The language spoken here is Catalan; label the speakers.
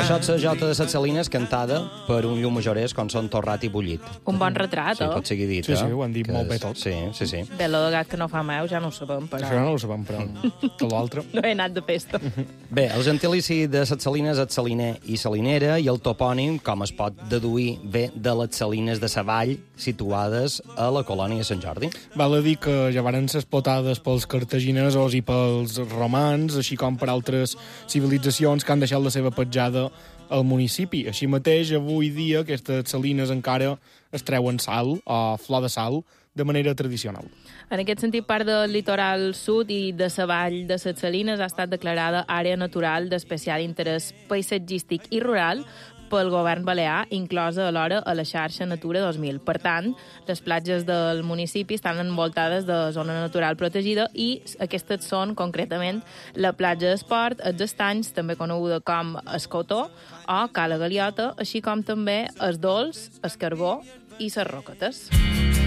Speaker 1: Això és la jota de Set Salines cantada per un llum majorès com són Torrat i Bullit.
Speaker 2: Un bon retrat,
Speaker 1: Sí, pot seguir dit,
Speaker 3: Sí, ho han dit molt bé tot.
Speaker 1: Sí.
Speaker 2: Bé, lo de gat que no fa meu ja no ho sabem, però...
Speaker 3: Això no ho sabem, però que l'altre...
Speaker 2: No he anat de festa.
Speaker 1: Bé, el gentilici de Set Salines és saliner i salinera, i el topònim, com es pot deduir, ve de les salines de Savall, situades a la colònia de Sant Jordi.
Speaker 3: Val a dir que ja varen ser explotades pels cartaginesos i pels romans, així com per altres civilitzacions que han deixat la seva petjada al municipi. Així mateix, avui dia, aquestes salines encara es treuen sal o flor de sal de manera tradicional.
Speaker 2: En aquest sentit, part del litoral sud i de la vall de Set Salines ha estat declarada àrea natural d'especial interès paisatgístic i rural pel govern balear, inclosa alhora a la xarxa Natura 2000. Per tant, les platges del municipi estan envoltades de zona natural protegida i aquestes són, concretament, la platja d'Esport, els estanys, també coneguda com Escotó, o Cala Galiota, així com també els Dols, el Carbó i les Roquetes.